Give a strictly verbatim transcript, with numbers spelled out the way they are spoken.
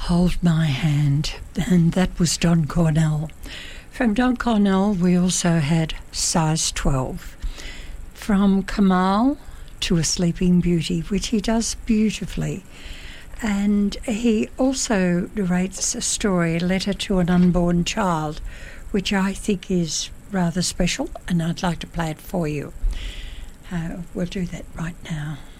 Hold My Hand, and that was Don Cornell. From Don Cornell, we also had Size twelve. From Kamal to A Sleeping Beauty, which he does beautifully. And he also narrates a story, A Letter to an Unborn Child, which I think is rather special, and I'd like to play it for you. Uh, we'll do that right now.